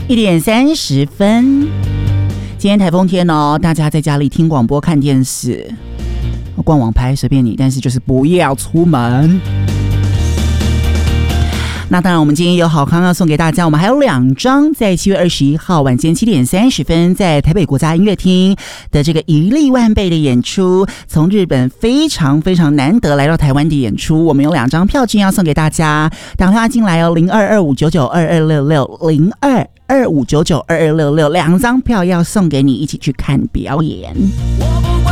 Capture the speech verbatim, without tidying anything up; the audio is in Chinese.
一点三十分。今天台风天哦，大家在家里听广播、看电视、逛网拍随便你，但是就是不要出门。那当然，我们今天有好康要送给大家，我们还有两张在七月二十一号晚间七点三十分在台北国家音乐厅的这个一粒万倍的演出，从日本非常非常难得来到台湾的演出，我们有两张票券要送给大家，打电话进来哦，零二二五九九二二六六零二二五九九二二六六，两张票要送给你，一起去看表演。